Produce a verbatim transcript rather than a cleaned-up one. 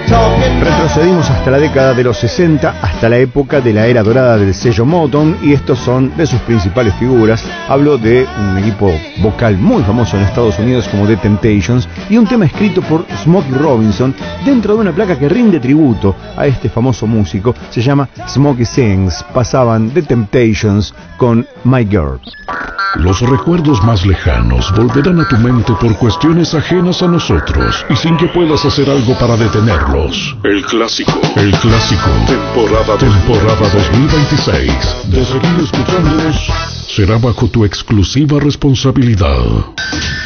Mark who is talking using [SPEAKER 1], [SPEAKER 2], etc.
[SPEAKER 1] Retrocedimos hasta la década de los sesenta, hasta la época de la era dorada del sello Motown, y estos son de sus principales figuras. Hablo de un equipo vocal muy famoso en Estados Unidos como The Temptations, y un tema escrito por Smokey Robinson dentro de una placa que rinde tributo a este famoso músico. Se llama Smokey Sings. Pasaban The Temptations con My Girl.
[SPEAKER 2] Los recuerdos más lejanos volverán a tu mente por cuestiones ajenas a nosotros y sin que puedas hacer algo para detenerlos. El clásico, el clásico, temporada, temporada dos mil veintiséis. De seguir escuchándonos, será bajo tu exclusiva responsabilidad.